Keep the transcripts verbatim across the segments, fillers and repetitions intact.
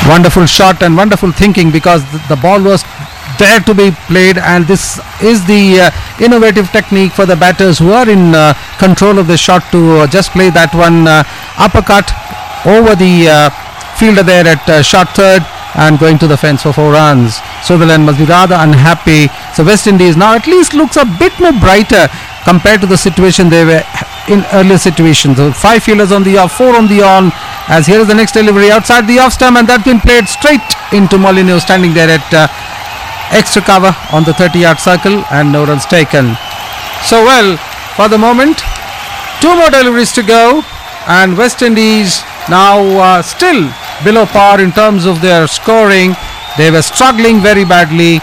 Wonderful shot and wonderful thinking, because the ball was there to be played, and this is the uh, innovative technique for the batters who are in uh, control of the shot to uh, just play that one uh, uppercut over the uh, fielder there at uh, short third and going to the fence for four runs. Sutherland must be rather unhappy. So West Indies now at least looks a bit more brighter compared to the situation they were in earlier situations. So five fielders on the off, four on the on, as here is the next delivery outside the off stump, and that's been played straight into Molineux, standing there at uh, extra cover on the thirty yard circle, and no runs taken. So well, for the moment, two more deliveries to go, and West Indies now uh, still below par in terms of their scoring. They were struggling very badly.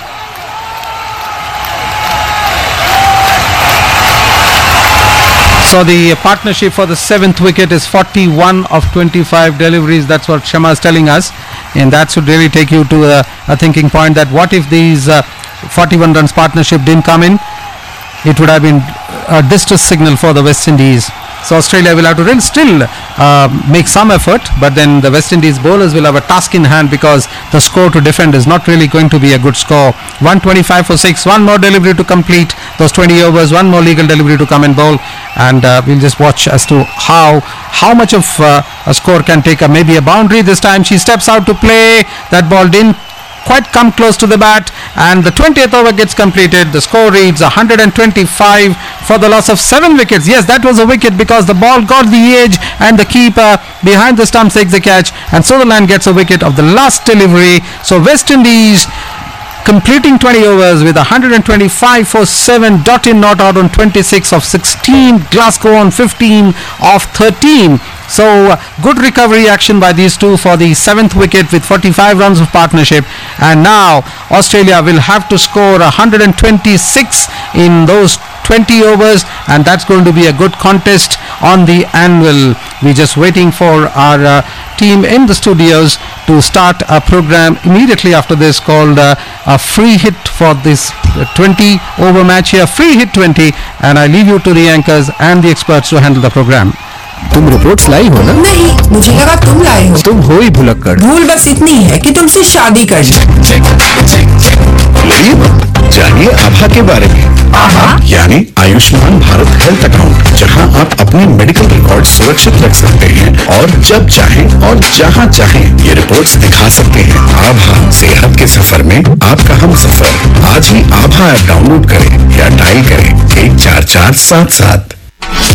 So the partnership for the seventh wicket is forty-one of twenty-five deliveries. That's what Shama is telling us, and that should really take you to a, a thinking point that what if these uh, forty-one runs partnership didn't come in? It would have been a distress signal for the West Indies. So Australia will have to really still uh, make some effort, but then the West Indies bowlers will have a task in hand, because the score to defend is not really going to be a good score. one twenty-five for six, one more delivery to complete those twenty overs, one more legal delivery to come and bowl, and uh, we'll just watch as to how how much of uh, a score can take a, maybe a boundary. This time she steps out to play. That ball didn't quite come close to the bat, and the twentieth over gets completed. The score reads one hundred twenty-five for the loss of seven wickets. Yes, that was a wicket, because the ball got the edge and the keeper behind the stumps takes the catch, and Sutherland gets a wicket of the last delivery. So West Indies completing twenty overs with one hundred twenty-five for seven, dot in not out on twenty-six of sixteen, Glasgow on fifteen of thirteen. So uh, good recovery action by these two for the seventh wicket with forty-five runs of partnership, and now Australia will have to score one hundred twenty-six in those twenty overs, and that's going to be a good contest on the anvil. We're just waiting for our uh, team in the studios to start a program immediately after this called uh, a free hit for this twenty over match here, free hit twenty, and I leave you to the anchors and the experts to handle the program. तुम reports लाई हो ना? नहीं, मुझे लगा तुम लाए हो। तुम हो ही भुलक्कड़। भूल बस इतनी है कि तुमसे शादी कर ली। जानिए आभा के बारे में। आभा यानी आयुष्मान भारत हेल्थ अकाउंट, जहां आप अपने मेडिकल रिकॉर्ड सुरक्षित रख सकते हैं और जब चाहें और जहां चाहें ये रिपोर्ट्स दिखा सकते हैं। आभा, सेहत के सफर में आपका हम सफर। आज ही आभा ऐप डाउनलोड करें या डायल करें एक चार चार सात सात।